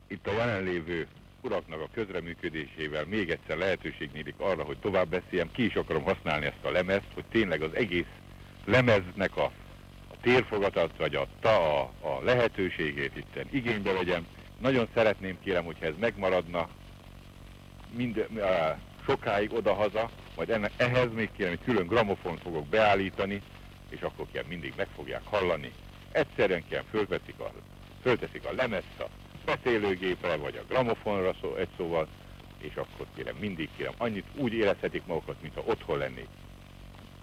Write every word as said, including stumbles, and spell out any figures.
itt a jelenlévő uraknak a közreműködésével még egyszer lehetőség nyílik arra, hogy tovább beszéljem, ki is akarom használni ezt a lemezt, hogy tényleg az egész lemeznek a, a térfogatat, vagy a, a, a lehetőségét itten igénybe vegyem. Nagyon szeretném, kérem, hogyha ez megmaradna mind, sokáig odahaza, majd ennek, ehhez még kérem, hogy külön gramofont fogok beállítani, és akkor kérem, mindig meg fogják hallani. Egyszerűen kérem, fölteszik a, fölteszik a lemezt a beszélőgépre, vagy a gramofonra szó, egy szóval, és akkor kérem, mindig kérem, annyit úgy érezhetik magukat, mintha otthon lennék.